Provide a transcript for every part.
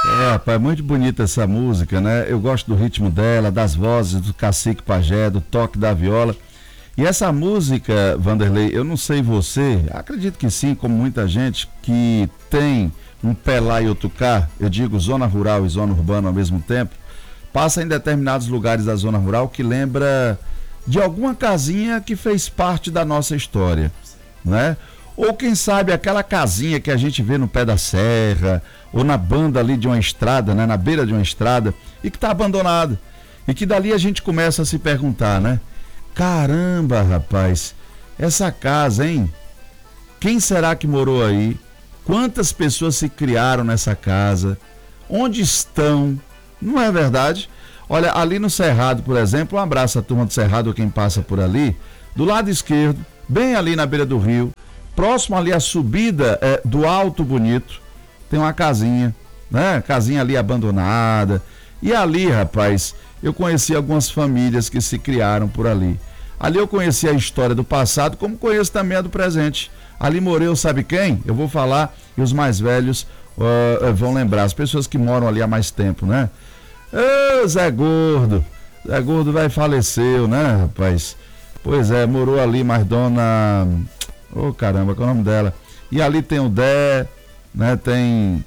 Rapaz, é muito bonita essa música, né? Eu gosto do ritmo dela, das vozes do Cacique Pajé, do toque da viola. E essa música, Vanderlei, eu não sei você, acredito que sim, como muita gente que tem um pé lá e outro cá, eu digo zona rural e zona urbana ao mesmo tempo, passa em determinados lugares da zona rural que lembra de alguma casinha que fez parte da nossa história, né? Ou quem sabe aquela casinha que a gente vê no pé da serra, ou na banda ali de uma estrada, né? Na beira de uma estrada, e que está abandonada. E que dali a gente começa a se perguntar, né? Caramba, rapaz, essa casa, hein? Quem será que morou aí? Quantas pessoas se criaram nessa casa? Onde estão? Não é verdade? Olha, ali no Cerrado, por exemplo, um abraço à turma do Cerrado, quem passa por ali, do lado esquerdo, bem ali na beira do rio, próximo ali à subida do Alto Bonito, tem uma casinha, né? Casinha ali abandonada. E ali, rapaz, eu conheci algumas famílias que se criaram por ali. Ali eu conheci a história do passado, como conheço também a do presente. Ali morreu, sabe quem? Eu vou falar e os mais velhos vão lembrar, as pessoas que moram ali há mais tempo, né? Zé Gordo. Zé Gordo faleceu, né, rapaz? Pois é, morou ali, mas dona... Ô, caramba, qual é o nome dela? E ali tem o Dé, né? Tem...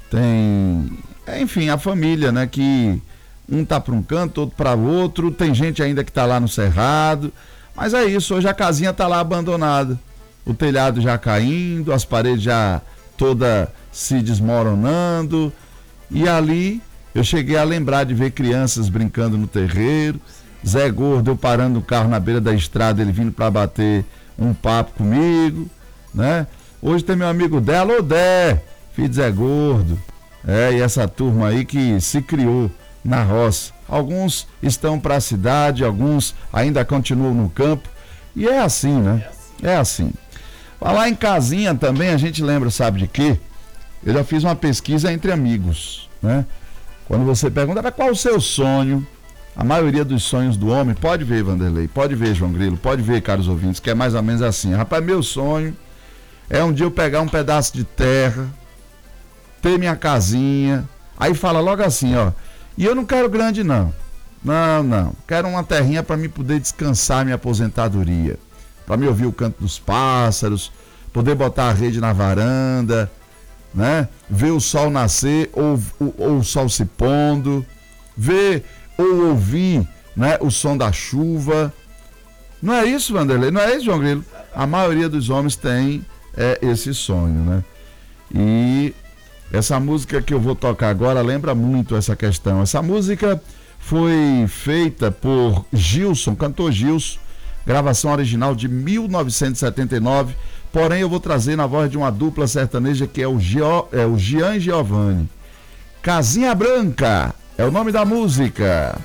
Enfim, a família, né? Que um tá para um canto, outro para o outro. Tem gente ainda que tá lá no Cerrado. Mas é isso, hoje a casinha tá lá abandonada. O telhado já caindo, as paredes já toda se desmoronando. E ali eu cheguei a lembrar de ver crianças brincando no terreiro. Zé Gordo, eu parando o carro na beira da estrada, ele vindo para bater um papo comigo, né? Hoje tem meu amigo dela, ô Dé, filho de Zé Gordo. E essa turma aí que se criou na roça. Alguns estão para a cidade, alguns ainda continuam no campo. E é assim, né? É assim. Falar em casinha também, a gente lembra, sabe de quê? Eu já fiz uma pesquisa entre amigos, né? Quando você pergunta qual o seu sonho, a maioria dos sonhos do homem, pode ver, Vanderlei, pode ver, João Grilo, pode ver, caros ouvintes, que é mais ou menos assim. Rapaz, meu sonho é um dia eu pegar um pedaço de terra, ter minha casinha, aí fala logo assim, ó, e eu não quero grande não, quero uma terrinha para me poder descansar minha aposentadoria, para me ouvir o canto dos pássaros, poder botar a rede na varanda, né? Ver o sol nascer ou o sol se pondo, ver ou ouvir, né, o som da chuva. Não é isso, Vanderlei? Não é isso, João Grilo? A maioria dos homens tem esse sonho, né? E essa música que eu vou tocar agora lembra muito essa questão. Essa música foi feita por Gilson, cantor Gilson, gravação original de 1979, porém eu vou trazer na voz de uma dupla sertaneja que é o Gian Giovanni. Casinha Branca é o nome da música.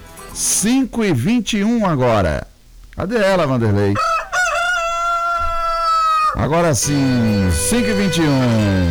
5h21 agora. Cadê ela, Vanderlei? Agora sim, 5h21.